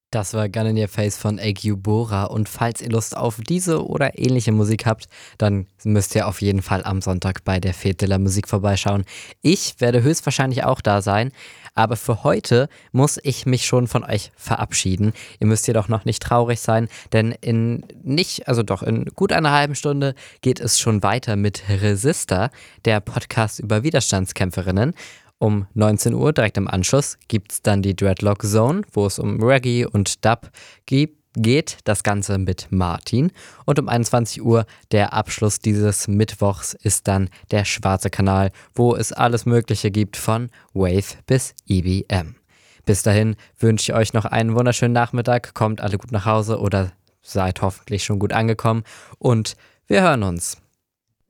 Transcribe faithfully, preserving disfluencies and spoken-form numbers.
Das war Gun in Your Face von Ague Bora und falls ihr Lust auf diese oder ähnliche Musik habt, dann müsst ihr auf jeden Fall am Sonntag bei der Fête de la Musique vorbeischauen. Ich werde höchstwahrscheinlich auch da sein, aber für heute muss ich mich schon von euch verabschieden. Ihr müsst jedoch noch nicht traurig sein, denn in nicht, also doch in gut einer halben Stunde geht es schon weiter mit Resistor, der Podcast über Widerstandskämpferinnen. Um neunzehn Uhr, direkt im Anschluss, gibt es dann die Dreadlock Zone, wo es um Reggae und Dub gibt, geht. Das Ganze mit Martin. Und um einundzwanzig Uhr, der Abschluss dieses Mittwochs, ist dann der Schwarze Kanal, wo es alles Mögliche gibt, von Wave bis E B M. Bis dahin wünsche ich euch noch einen wunderschönen Nachmittag. Kommt alle gut nach Hause oder seid hoffentlich schon gut angekommen. Und wir hören uns.